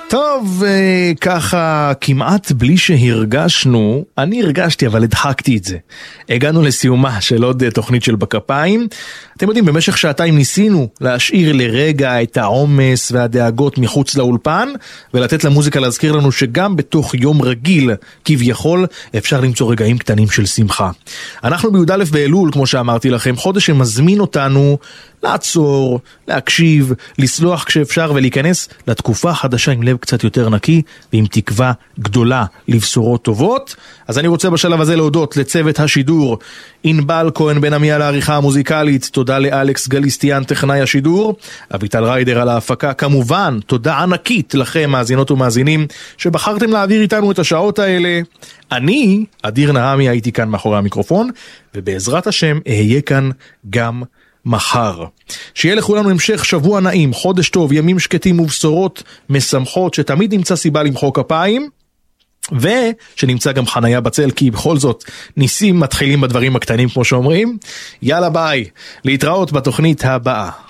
טוב, ככה כמעט בלי שהרגשנו, אני הרגשתי אבל הדחקתי את זה. הגענו לסיומה של עוד תוכנית של בכפיים. אתם יודעים, במשך שעתיים ניסינו להשאיר לרגע את העומס והדאגות מחוץ לאולפן, ולתת למוזיקה להזכיר לנו שגם בתוך יום רגיל כביכול אפשר למצוא רגעים קטנים של שמחה. אנחנו בי"א באלול, כמו שאמרתי לכם, חודש שמזמין אותנו לעצור, להקשיב, לסלוח כשאפשר ולהיכנס לתקופה חדשה עם לב קצת יותר נקי ועם תקווה גדולה לבשורות טובות. אז אני רוצה בשלב הזה להודות לצוות השידור, ענבל כהן בן עמי על העריכה המוזיקלית, תודה לאלכס גליסטיאן טכנאי השידור, אביטל ריידר על ההפקה, כמובן תודה ענקית לכם מאזינות ומאזינים שבחרתם להעביר איתנו את השעות האלה. אני, אדיר נעמי, הייתי כאן מאחורי המיקרופון, ובעזרת השם אהיה כאן גם מחר. שיהיה לכולנו המשך שבוע נעים, חודש טוב, ימים שקטים ובשורות משמחות, שתמיד נמצא סיבה למחוא כפיים, ושנמצא גם חניה בצל, כי בכל זאת ניסים מתחילים בדברים הקטנים כמו שאומרים. יאללה ביי, להתראות בתוכנית הבאה.